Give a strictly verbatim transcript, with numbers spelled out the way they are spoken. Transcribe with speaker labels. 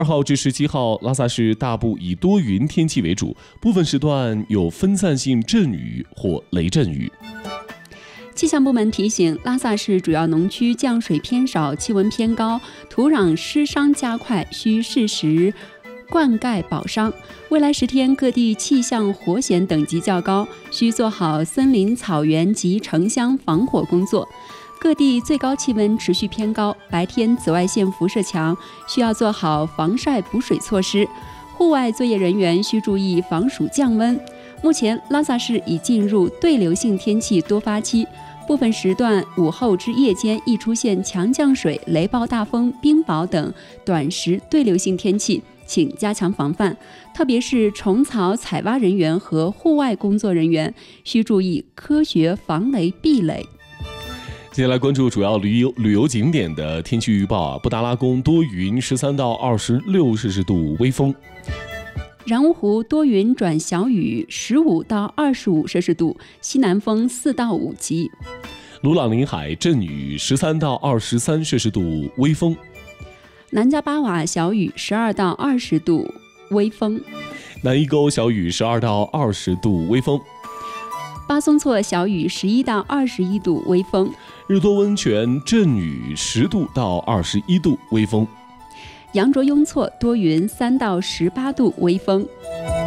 Speaker 1: 二号至十七号，拉萨市大部以多云天气为主，部分时段有分散性阵雨或雷阵雨。
Speaker 2: 气象部门提醒，拉萨市主要农区降水偏少，气温偏高，土壤湿伤加快，需适时灌溉保墒。未来十天各地气象火险等级较高，需做好森林、草原及城乡防火工作。各地最高气温持续偏高，白天紫外线辐射强，需要做好防晒补水措施。户外作业人员需注意防暑降温。目前，拉萨市已进入对流性天气多发期，部分时段午后至夜间易出现强降水、雷暴大风、冰雹等短时对流性天气，请加强防范。特别是虫草采挖人员和户外工作人员需注意科学防雷避雷。
Speaker 1: 接下来关注主要旅游旅游景点的天气预报啊，布达拉宫多云，十三到二十六摄氏度，微风；
Speaker 2: 然乌湖多云转小雨，十五到二十五摄氏度，西南风四到五级；
Speaker 1: 鲁朗林海阵雨，十三到二十三摄氏度，微风；
Speaker 2: 南迦巴瓦小雨，十二到二十度，微风；
Speaker 1: 南伊沟小雨，十二到二十度，微风；
Speaker 2: 巴松措小雨，十一到二十一度，微风；
Speaker 1: 日多温泉阵雨，十度到二十一度，微风；
Speaker 2: 羊卓雍措多云，三到十八度，微风。